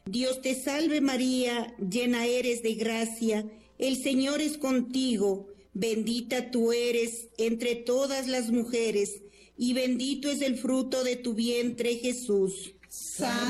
Dios te salve María, llena eres de gracia, el Señor es contigo, bendita tú eres entre todas las mujeres, y bendito es el fruto de tu vientre, Jesús.